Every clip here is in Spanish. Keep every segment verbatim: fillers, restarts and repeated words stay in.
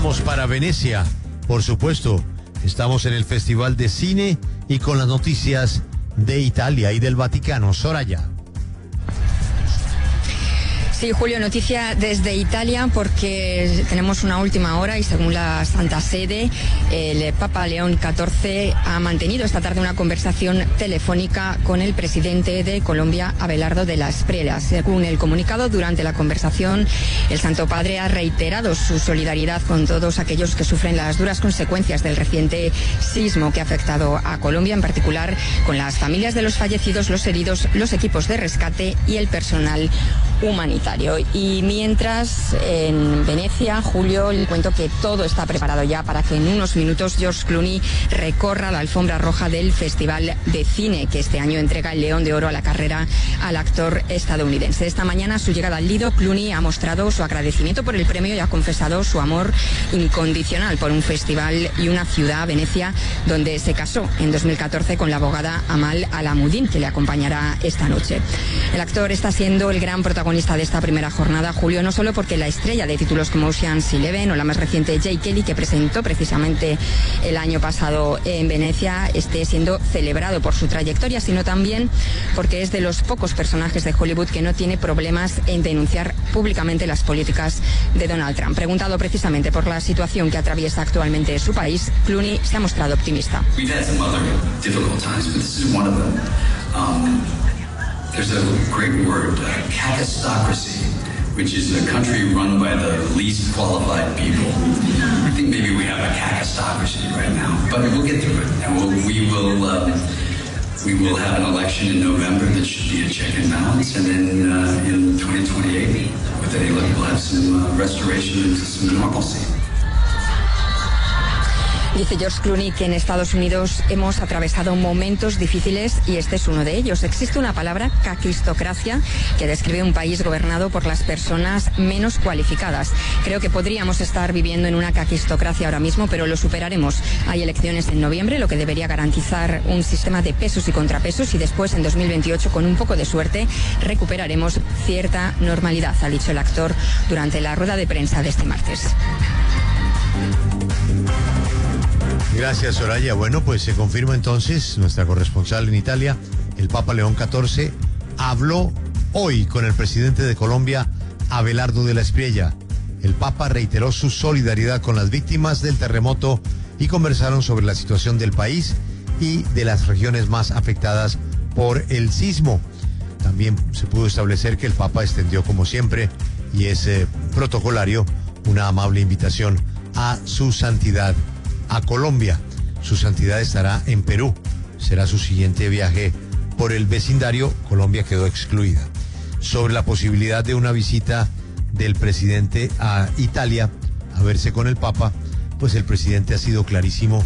Vamos para Venecia, por supuesto. Estamos en el Festival de Cine y con las noticias de Italia y del Vaticano. Soraya. Sí, Julio, noticia desde Italia porque tenemos una última hora y según la Santa Sede, el Papa León catorce ha mantenido esta tarde una conversación telefónica con el presidente de Colombia, Abelardo de la Espriella. Según el comunicado, durante la conversación, el Santo Padre ha reiterado su solidaridad con todos aquellos que sufren las duras consecuencias del reciente sismo que ha afectado a Colombia, en particular con las familias de los fallecidos, los heridos, los equipos de rescate y el personal humanitario. Y mientras en Venecia, Julio, le cuento que todo está preparado ya para que en unos minutos George Clooney recorra la alfombra roja del Festival de Cine, que este año entrega el León de Oro a la carrera al actor estadounidense. Esta mañana, a su llegada al Lido, Clooney ha mostrado su agradecimiento por el premio y ha confesado su amor incondicional por un festival y una ciudad, Venecia, donde se casó en dos mil catorce con la abogada Amal Alamuddin, que le acompañará esta noche. El actor está siendo el gran protagonista de esta primera jornada, Julio, no solo porque la estrella de títulos como Ocean's Eleven o la más reciente Jake Kelly, que presentó precisamente el año pasado en Venecia, esté siendo celebrado por su trayectoria, sino también porque es de los pocos personajes de Hollywood que no tiene problemas en denunciar públicamente las políticas de Donald Trump. Preguntado precisamente por la situación que atraviesa actualmente su país, Clooney se ha mostrado optimista. There's a great word, uh, kakistocracy, which is a country run by the least qualified people. I think maybe we have a kakistocracy right now, but we'll get through it, and we'll, we will uh, we will have an election in November that should be a check and balance, and then uh, in twenty twenty-eight, with any luck, we'll have some uh, restoration into some normalcy. Dice George Clooney que en Estados Unidos hemos atravesado momentos difíciles y este es uno de ellos. Existe una palabra, kakistocracia, que describe un país gobernado por las personas menos cualificadas. Creo que podríamos estar viviendo en una kakistocracia ahora mismo, pero lo superaremos. Hay elecciones en noviembre, lo que debería garantizar un sistema de pesos y contrapesos, y después, en dos mil veintiocho, con un poco de suerte, recuperaremos cierta normalidad, ha dicho el actor durante la rueda de prensa de este martes. Gracias, Soraya. Bueno, pues se confirma entonces, nuestra corresponsal en Italia, el Papa León catorce, habló hoy con el presidente de Colombia, Abelardo de la Espriella. El Papa reiteró su solidaridad con las víctimas del terremoto y conversaron sobre la situación del país y de las regiones más afectadas por el sismo. También se pudo establecer que el Papa extendió, como siempre, y es eh, protocolario, una amable invitación a su santidad a Colombia. Su santidad estará en Perú. Será su siguiente viaje por el vecindario. Colombia quedó excluida. Sobre la posibilidad de una visita del presidente a Italia a verse con el Papa, pues el presidente ha sido clarísimo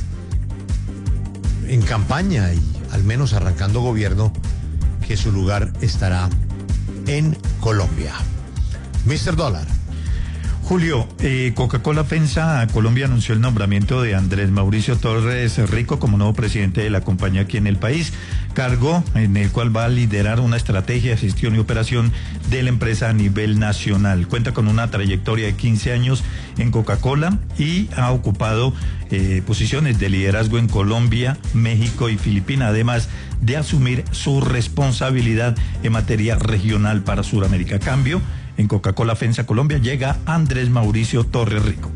en campaña y al menos arrancando gobierno que su lugar estará en Colombia. mister Dólar. Julio, eh, Coca-Cola FEMSA Colombia anunció el nombramiento de Andrés Mauricio Torres Rico como nuevo presidente de la compañía aquí en el país, cargo en el cual va a liderar una estrategia de gestión y operación de la empresa a nivel nacional. Cuenta con una trayectoria de quince años en Coca-Cola y ha ocupado eh, posiciones de liderazgo en Colombia, México y Filipinas, además de asumir su responsabilidad en materia regional para Sudamérica. A cambio, en Coca-Cola FEMSA Colombia llega Andrés Mauricio Torres Rico.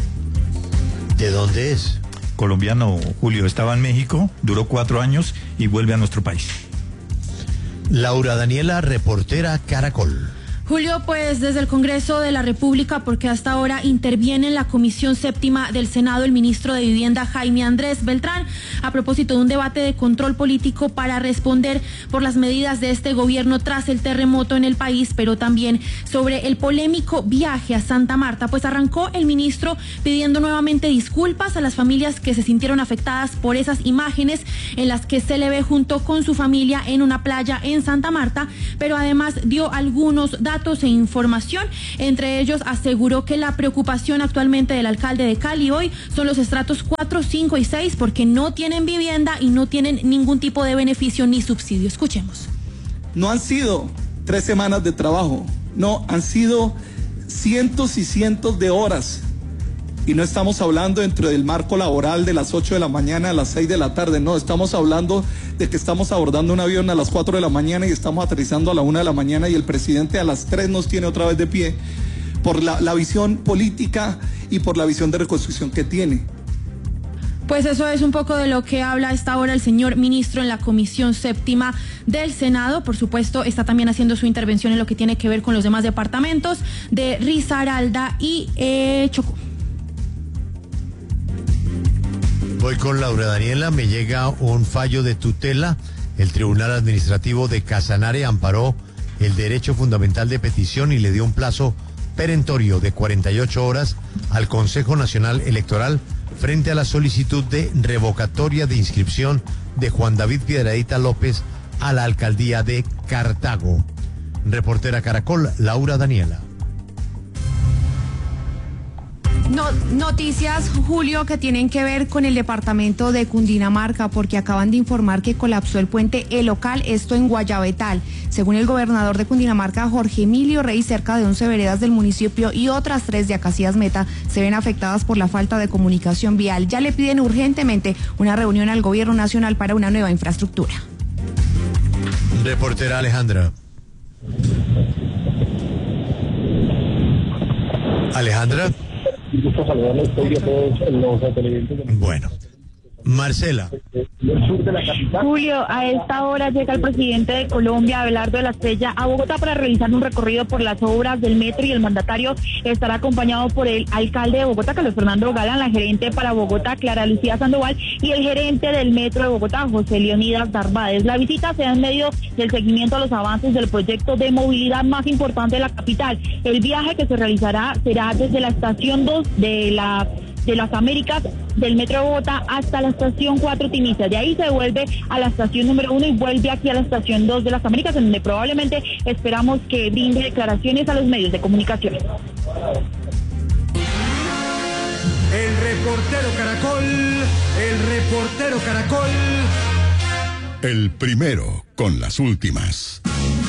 ¿De dónde es? Colombiano, Julio. Estaba en México, duró cuatro años y vuelve a nuestro país. Laura Daniela, reportera Caracol. Julio, pues desde el Congreso de la República, porque hasta ahora interviene en la Comisión Séptima del Senado el ministro de Vivienda Jaime Andrés Beltrán, a propósito de un debate de control político para responder por las medidas de este gobierno tras el terremoto en el país, pero también sobre el polémico viaje a Santa Marta. Pues arrancó el ministro pidiendo nuevamente disculpas a las familias que se sintieron afectadas por esas imágenes en las que se le ve junto con su familia en una playa en Santa Marta, pero además dio algunos datos e información. Entre ellos aseguró que la preocupación actualmente del alcalde de Cali hoy son los estratos cuatro, cinco y seis, porque no tienen vivienda y no tienen ningún tipo de beneficio ni subsidio. Escuchemos. No han sido tres semanas de trabajo, no, han sido cientos y cientos de horas Y no estamos hablando dentro del marco laboral de las ocho de la mañana a las seis de la tarde, no, estamos hablando de que estamos abordando un avión a las cuatro de la mañana y estamos aterrizando a la una de la mañana y el presidente a las tres nos tiene otra vez de pie por la, la visión política y por la visión de reconstrucción que tiene. Pues eso es un poco de lo que habla a esta hora el señor ministro en la Comisión Séptima del Senado. Por supuesto, está también haciendo su intervención en lo que tiene que ver con los demás departamentos de Risaralda y eh, Chocó. Voy con Laura Daniela. Me llega un fallo de tutela. El Tribunal Administrativo de Casanare amparó el derecho fundamental de petición y le dio un plazo perentorio de cuarenta y ocho horas al Consejo Nacional Electoral frente a la solicitud de revocatoria de inscripción de Juan David Piedradita López a la alcaldía de Cartago. Reportera Caracol, Laura Daniela. No, noticias, Julio, que tienen que ver con el departamento de Cundinamarca, porque acaban de informar que colapsó el puente El Local, esto en Guayabetal. Según el gobernador de Cundinamarca, Jorge Emilio Rey, cerca de once veredas del municipio y otras tres de Acacías Meta se ven afectadas por la falta de comunicación vial. Ya le piden urgentemente una reunión al gobierno nacional para una nueva infraestructura. Reportera Alejandra. Alejandra. Gusto saludarles hoy a todos los televidentes. Bueno, Marcela. Julio, a esta hora llega el presidente de Colombia, Abelardo de la Estrella, a Bogotá para realizar un recorrido por las obras del metro, y el mandatario estará acompañado por el alcalde de Bogotá, Carlos Fernando Galán, la gerente para Bogotá, Clara Lucía Sandoval, y el gerente del metro de Bogotá, José Leonidas Narváez. La visita se da en medio del seguimiento a los avances del proyecto de movilidad más importante de la capital. El viaje que se realizará será desde la estación dos de la de las Américas del metro de Bogotá hasta la estación cuatro Timiza. De ahí se vuelve a la estación número uno y vuelve aquí a la estación dos de las Américas, en donde probablemente esperamos que brinde declaraciones a los medios de comunicación. El reportero Caracol, el reportero Caracol. El primero con las últimas.